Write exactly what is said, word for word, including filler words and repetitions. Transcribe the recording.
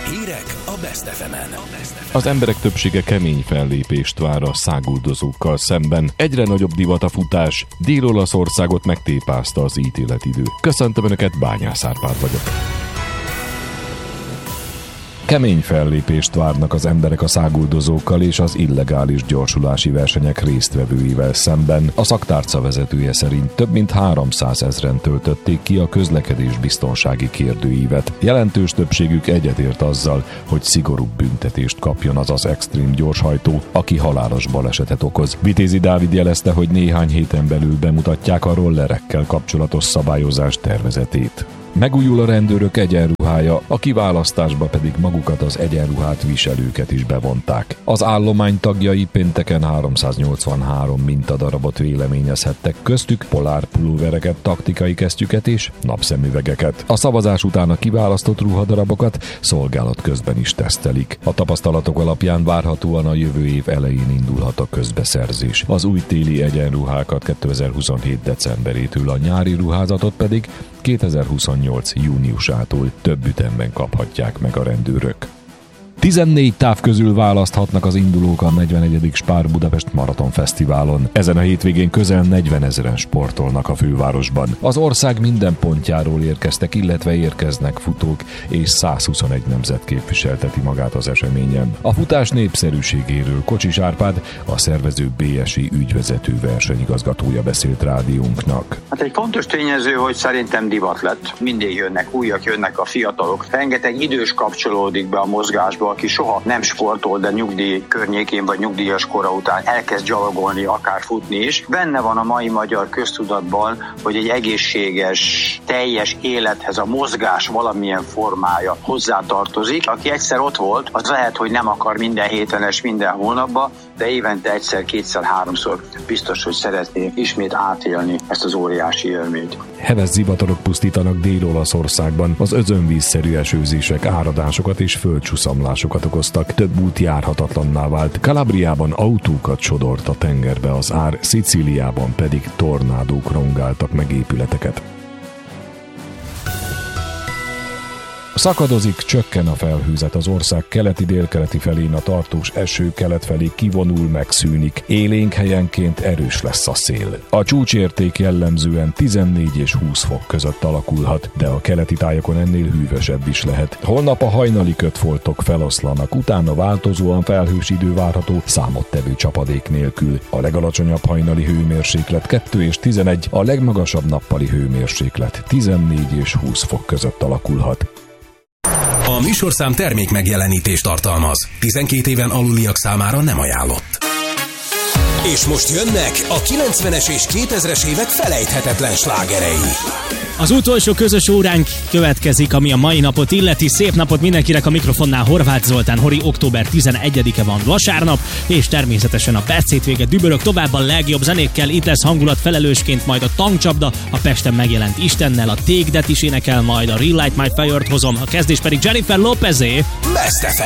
Hírek a Best ef emen. Az emberek többsége kemény fellépést vár a száguldozókkal szemben. Egyre nagyobb divat a futás. Dél-Olaszországot megtépázta az ítéletidő. Köszöntöm Önöket, Bányász Árpád vagyok. Kemény fellépést várnak az emberek a száguldozókkal és az illegális gyorsulási versenyek résztvevőivel szemben. A szaktárca vezetője szerint több mint háromszázezren töltötték ki a közlekedésbiztonsági kérdőívet. Jelentős többségük egyetért azzal, hogy szigorúbb büntetést kapjon az az extrém gyorshajtó, aki halálos balesetet okoz. Vitézi Dávid jelezte, hogy néhány héten belül bemutatják a rollerekkel kapcsolatos szabályozás tervezetét. Megújul a rendőrök egyenruhája, a kiválasztásba pedig magukat az egyenruhát viselőket is bevonták. Az állomány tagjai pénteken háromszáznyolcvanhárom mintadarabot véleményezhettek, köztük polárpulóvereket, taktikai kesztyüket és napszemüvegeket. A szavazás után a kiválasztott ruhadarabokat szolgálat közben is tesztelik. A tapasztalatok alapján várhatóan a jövő év elején indulhat a közbeszerzés. Az új téli egyenruhákat kétezer-huszonhét decemberétől, a nyári ruházatot pedig kétezer-huszonnyolc júniusától több ütemben kaphatják meg a rendőrök. tizennégy táv közül választhatnak az indulók a negyvenegyedik Spár Budapest Maraton Fesztiválon. Ezen a hétvégén közel negyvenezren sportolnak a fővárosban. Az ország minden pontjáról érkeztek, illetve érkeznek futók, és százhuszonegy nemzet képviselteti magát az eseményen. A futás népszerűségéről Kocsis Árpád, a szervező bé es i ügyvezető versenyigazgatója beszélt rádiónknak. Hát egy fontos tényező, hogy szerintem divat lett. Mindig jönnek újak, jönnek a fiatalok. Rengeteg idős kapcsolódik be a mozgásba, aki soha nem sportol, de nyugdíj környékén vagy nyugdíjas kora után elkezd gyalogolni, akár futni is. Benne van a mai magyar köztudatban, hogy egy egészséges, teljes élethez a mozgás valamilyen formája hozzátartozik. Aki egyszer ott volt, az lehet, hogy nem akar minden héten és minden hónapban, de évente egyszer, kétszer, háromszor biztos, hogy szeretné ismét átélni ezt az óriási élményt. Heves zivatarok pusztítanak Dél-Olaszországban, az özönvízszerű esőzések áradásokat és földcsúszamlásokat okoztak, több út járhatatlanná vált. Kalabriában autókat sodort a tengerbe az ár, Szicíliában pedig tornádók rongáltak meg épületeket. Szakadozik, csökken a felhőzet az ország keleti-délkeleti felén, a tartós eső kelet felé kivonul, megszűnik. Élénk helyenként erős lesz a szél. A csúcsérték jellemzően tizennégy és húsz fok között alakulhat, de a keleti tájakon ennél hűvösebb is lehet. Holnap a hajnali kötfoltok feloszlanak, utána változóan felhős idő várható, számottevő csapadék nélkül. A legalacsonyabb hajnali hőmérséklet kettő és tizenegy, a legmagasabb nappali hőmérséklet tizennégy és húsz fok között alakulhat. A műsorszám termék megjelenítést tartalmaz. tizenkét éven aluliak számára nem ajánlott. És most jönnek a kilencvenes és kétezres évek felejthetetlen slágerei. Az utolsó közös óránk következik, ami a mai napot illeti. Szép napot mindenkinek, a mikrofonnál Horváth Zoltán. Hori, október tizenegyedike van, vasárnap, és természetesen a Best hétvége dübörög tovább a legjobb zenékkel. Itt lesz hangulat felelősként majd a Tankcsapda, a Pesten megjelent Istennel, a Take That is énekel majd, a Relight My Fire-t hozom, a kezdés pedig Jennifer Lopezé. Best ef